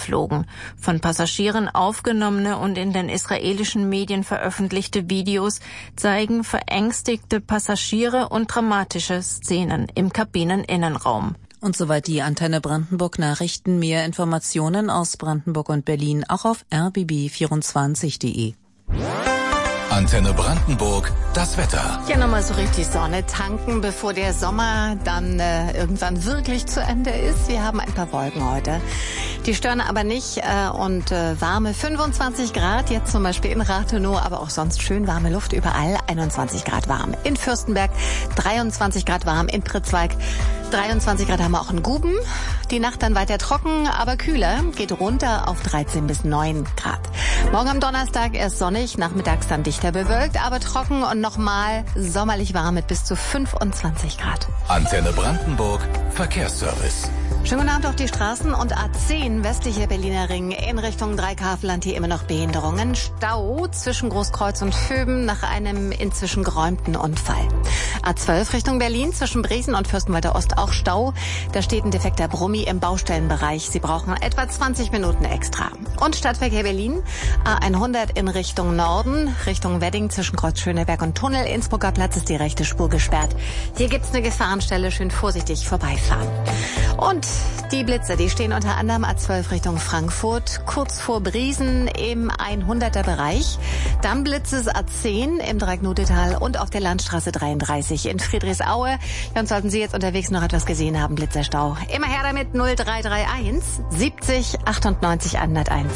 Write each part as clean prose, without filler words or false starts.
geflogen. Von Passagieren aufgenommene und in den israelischen Medien veröffentlichte Videos zeigen verängstigte Passagiere und dramatische Szenen im Kabineninnenraum. Und soweit die Antenne Brandenburg Nachrichten. Mehr Informationen aus Brandenburg und Berlin auch auf rbb24.de. Antenne Brandenburg, das Wetter. Ja, nochmal so richtig Sonne tanken, bevor der Sommer dann irgendwann wirklich zu Ende ist. Wir haben ein paar Wolken heute. Die stören aber nicht und warme 25 Grad, jetzt zum Beispiel in Rathenow, aber auch sonst schön warme Luft überall, 21 Grad warm. In Fürstenberg 23 Grad warm, in Pritzwalk 23 Grad haben wir auch in Guben. Die Nacht dann weiter trocken, aber kühler, geht runter auf 13 bis 9 Grad. Morgen am Donnerstag erst sonnig, nachmittags dann dichter bewölkt, aber trocken und nochmal sommerlich warm mit bis zu 25 Grad. Antenne Brandenburg, Verkehrsservice. Schönen guten Abend auf die Straßen und A10 westlicher Berliner Ring in Richtung Dreikafland hier immer noch Behinderungen. Stau zwischen Großkreuz und Föben nach einem inzwischen geräumten Unfall. A12 Richtung Berlin zwischen Bresen und Fürstenwalder Ost auch Stau. Da steht ein defekter Brummi im Baustellenbereich. Sie brauchen etwa 20 Minuten extra. Und Stadtverkehr Berlin, A100 in Richtung Norden, Richtung Wedding zwischen Kreuz Schöneberg und Tunnel. Innsbrucker Platz ist die rechte Spur gesperrt. Hier gibt's eine Gefahrenstelle, schön vorsichtig vorbeifahren. Und die Blitze, die stehen unter anderem A12 Richtung Frankfurt, kurz vor Briesen im 100er Bereich. Dann Blitze A10 im Dreiecknudetal und auf der Landstraße 33 in Friedrichsaue. Dann sollten Sie jetzt unterwegs noch etwas gesehen haben, Blitzerstau. Immer her damit 0331 70 98 101.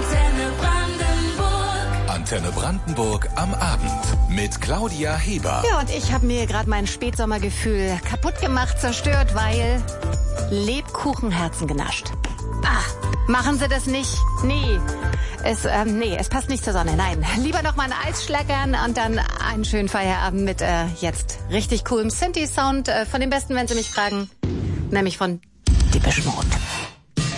Antenne Brandenburg am Abend mit Claudia Heber. Ja, und ich habe mir gerade mein Spätsommergefühl kaputt gemacht, zerstört, weil Lebkuchenherzen genascht. Machen Sie das nicht. Nee. Es passt nicht zur Sonne. Nein, lieber noch mal ein Eis schleckern und dann einen schönen Feierabend mit jetzt richtig coolem Synthi-Sound. Von dem Besten, wenn Sie mich fragen, nämlich von Depeche Mode.